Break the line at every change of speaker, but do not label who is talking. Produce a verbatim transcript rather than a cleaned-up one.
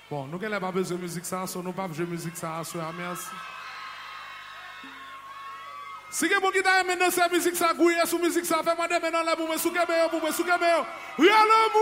Bon, nous n'avons pas besoin de musique ça, nous n'avons pas besoin de musique ça, merci. Si vous avez besoin de musique ça, vous avez besoin de musique ça, faites-moi des maintenant là pour me souquer, pour me souquer.